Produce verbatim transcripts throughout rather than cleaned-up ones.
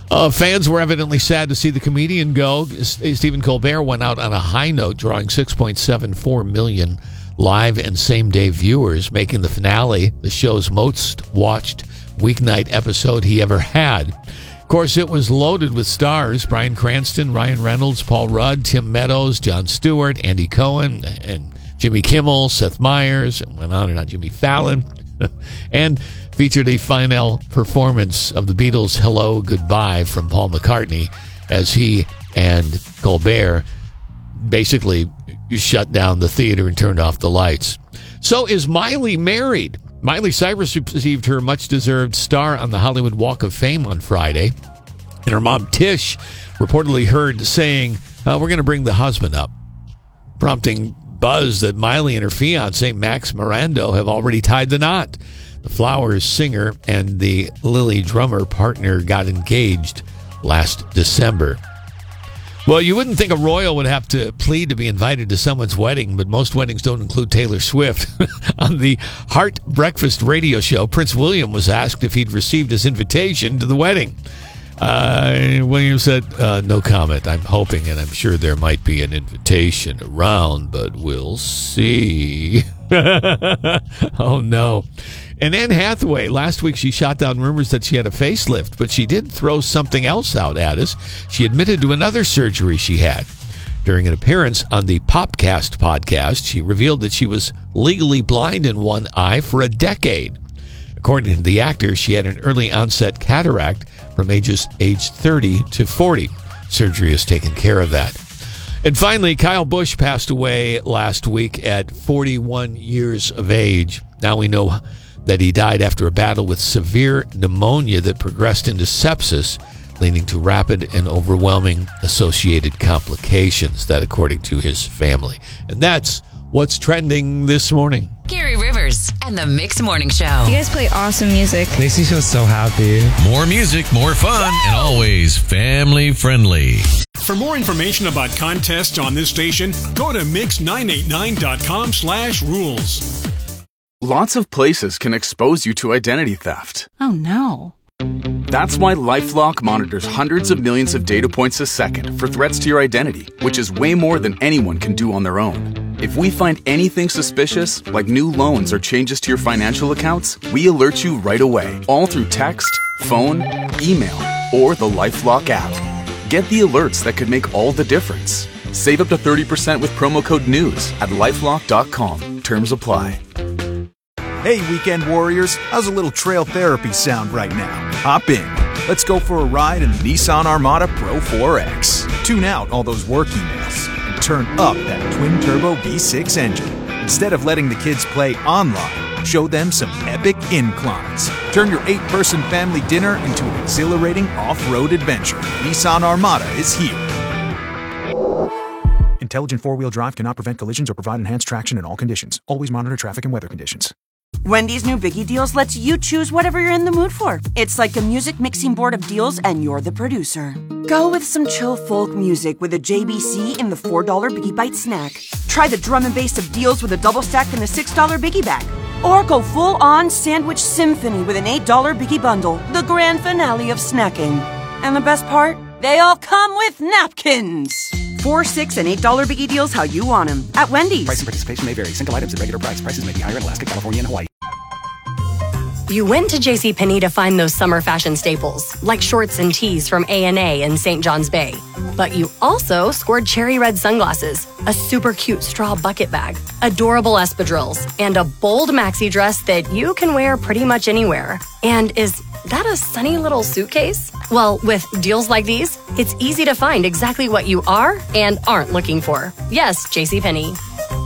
Uh, fans were evidently sad to see the comedian go. Stephen Colbert went out on a high note, drawing six point seven four million live and same-day viewers, making the finale the show's most watched weeknight episode he ever had. Of course, it was loaded with stars: Bryan Cranston, Ryan Reynolds, Paul Rudd, Tim Meadows, Jon Stewart, Andy Cohen, and Jimmy Kimmel, Seth Meyers, and went on and on, Jimmy Fallon, and featured a final performance of the Beatles' Hello, Goodbye from Paul McCartney as he and Colbert basically shut down the theater and turned off the lights. So is Miley married? Miley Cyrus received her much-deserved star on the Hollywood Walk of Fame on Friday, and her mom Tish reportedly heard saying, uh, we're going to bring the husband up, prompting buzz that Miley and her fiancé Max Mirando have already tied the knot. The Flowers singer and the Lily drummer partner got engaged last December. Well, you wouldn't think a royal would have to plead to be invited to someone's wedding, but most weddings don't include Taylor Swift. On the Heart Breakfast radio show, Prince William was asked if he'd received his invitation to the wedding. Uh, William said, uh, no comment. I'm hoping and I'm sure there might be an invitation around, but we'll see. Oh, no. And Anne Hathaway, last week she shot down rumors that she had a facelift, but she did throw something else out at us. She admitted to another surgery she had. During an appearance on the Popcast podcast, she revealed that she was legally blind in one eye for a decade. According to the actor, she had an early onset cataract from ages age thirty to forty. Surgery has taken care of that. And finally, Kyle Busch passed away last week at forty-one years of age. Now we know that he died after a battle with severe pneumonia that progressed into sepsis, leading to rapid and overwhelming associated complications, that according to his family. And that's what's trending this morning. Gary Rivers and the Mix Morning Show. You guys play awesome music. Makes me feel so happy. More music, more fun, Woo! And always family friendly. For more information about contests on this station, go to mix nine eight nine dot com slash rules. Lots of places can expose you to identity theft. Oh, no. That's why LifeLock monitors hundreds of millions of data points a second for threats to your identity, which is way more than anyone can do on their own. If we find anything suspicious, like new loans or changes to your financial accounts, we alert you right away, all through text, phone, email, or the LifeLock app. Get the alerts that could make all the difference. Save up to thirty percent with promo code NEWS at lifelock dot com. Terms apply. Hey, weekend warriors, how's a little trail therapy sound right now? Hop in. Let's go for a ride in the Nissan Armada Pro four X. Tune out all those work emails and turn up that twin-turbo V six engine. Instead of letting the kids play online, show them some epic inclines. Turn your eight-person family dinner into an exhilarating off-road adventure. Nissan Armada is here. Intelligent four-wheel drive cannot prevent collisions or provide enhanced traction in all conditions. Always monitor traffic and weather conditions. Wendy's new Biggie Deals lets you choose whatever you're in the mood for. It's like a music mixing board of deals, and you're the producer. Go with some chill folk music with a J B C in the four dollar Biggie Bite snack. Try the drum and bass of deals with a double stack in the six dollar Biggie Bag. Or go full-on sandwich symphony with an eight dollar Biggie Bundle, the grand finale of snacking. And the best part? They all come with napkins. Four, six, and eight dollar Biggie Deals how you want them at Wendy's. Price and participation may vary. Single items at regular price. Prices may be higher in Alaska, California, and Hawaii. You went to JCPenney to find those summer fashion staples, like shorts and tees from A and A in Saint John's Bay. But you also scored cherry red sunglasses, a super cute straw bucket bag, adorable espadrilles, and a bold maxi dress that you can wear pretty much anywhere. And is that a sunny little suitcase? Well, with deals like these, it's easy to find exactly what you are and aren't looking for. Yes, JCPenney.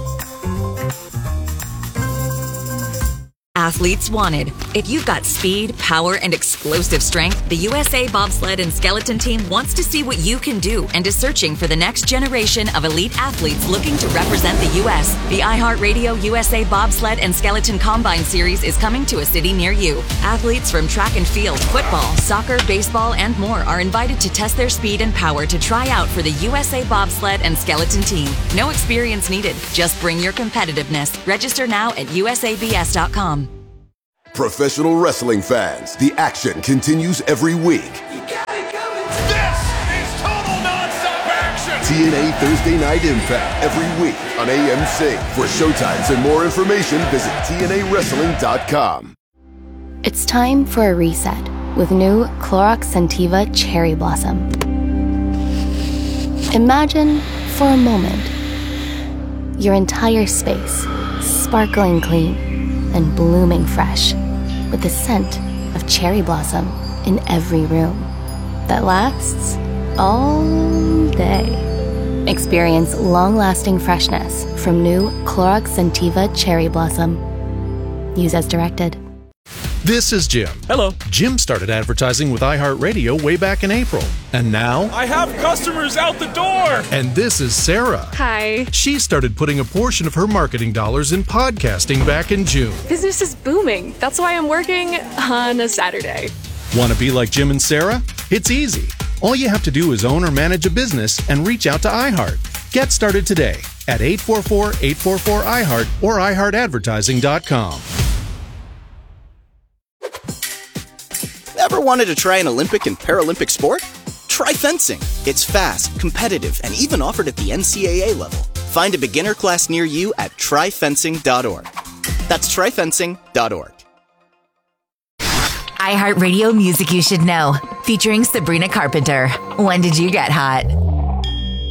Athletes wanted. If you've got speed, power, and explosive strength, the U S A Bobsled and Skeleton Team wants to see what you can do and is searching for the next generation of elite athletes looking to represent the U S. The iHeartRadio U S A Bobsled and Skeleton Combine Series is coming to a city near you. Athletes from track and field, football, soccer, baseball, and more are invited to test their speed and power to try out for the U S A Bobsled and Skeleton Team. No experience needed. Just bring your competitiveness. Register now at U S A B S dot com. Professional wrestling fans, the action continues every week. You got it coming. T N A Thursday Night Impact every week on A M C. For showtimes and more information, visit T N A wrestling dot com. It's time for a reset with new Clorox Scentiva Cherry Blossom. Imagine, for a moment, your entire space sparkling clean and blooming fresh with the scent of cherry blossom in every room that lasts all day. Experience long-lasting freshness from new Clorox Scentiva Cherry Blossom. Use as directed. This is Jim. Hello. Jim started advertising with iHeartRadio way back in April. And now... I have customers out the door! And this is Sarah. Hi. She started putting a portion of her marketing dollars in podcasting back in June. Business is booming. That's why I'm working on a Saturday. Want to be like Jim and Sarah? It's easy. All you have to do is own or manage a business and reach out to iHeart. Get started today at eight four four, eight four four, I heart or i heart advertising dot com. Ever wanted to try an Olympic and Paralympic sport? Try fencing. It's fast, competitive, and even offered at the N C A A level. Find a beginner class near you at try fencing dot org. That's try fencing dot org. iHeartRadio Music You Should Know, featuring Sabrina Carpenter. When did you get hot?